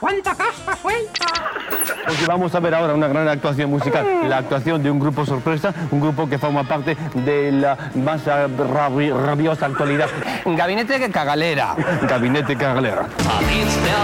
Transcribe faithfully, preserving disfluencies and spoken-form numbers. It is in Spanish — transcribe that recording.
¡Cuánta caspa suelta! Porque vamos a ver ahora una gran actuación musical, la actuación de un grupo sorpresa, un grupo que forma parte de la más rabi rabiosa actualidad. Gabinete Cagalera. Gabinete Cagalera.